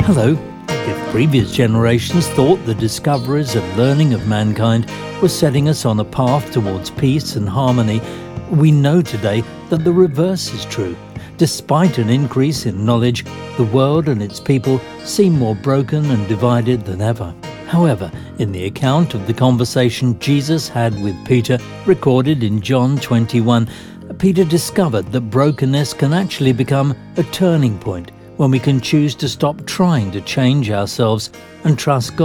Hello. If previous generations thought the discoveries and learning of mankind were setting us on a path towards peace and harmony, we know today that the reverse is true. Despite an increase in knowledge, the world and its people seem more broken and divided than ever. However, in the account of the conversation Jesus had with Peter, recorded in John 21, Peter discovered that brokenness can actually become a turning point when we can choose to stop trying to change ourselves and trust God.